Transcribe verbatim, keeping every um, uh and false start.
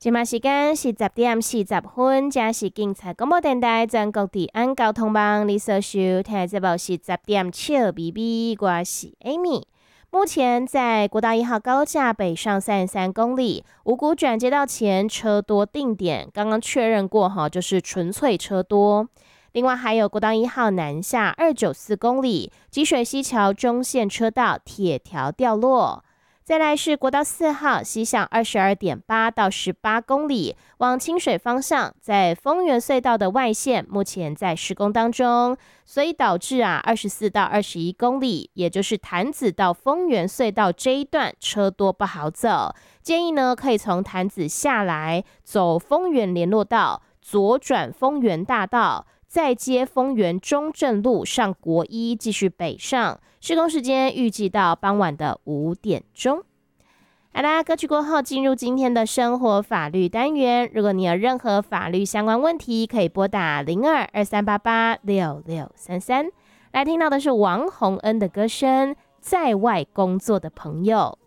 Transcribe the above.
现在时间是十点四十分，这是警察广播电台全国治安交通网，你所收听的节目是十点笑咪咪，我是 Amy。目前在国道一号高架北上三十三公里，五股转接道前车多定点，刚刚确认过哈，就是纯粹车多。另外还有国道一号南下二九四公里，积水溪桥中线车道铁条掉落。再来是国道四号西向二十二点八到十八公里，往清水方向，在丰原隧道的外线目前在施工当中，所以导致啊二十四到二十一公里，也就是潭子到丰原隧道这一段车多不好走，建议呢可以从潭子下来，走丰原联络道，左转丰原大道。再接丰原中正路上国一继续北上，施工时间预计到傍晚的五点钟。好啦，歌曲过后进入今天的生活法律单元。如果你有任何法律相关问题，可以拨打零二二三八八六六三三。来听到的是王洪恩的歌声《在外工作的朋友》。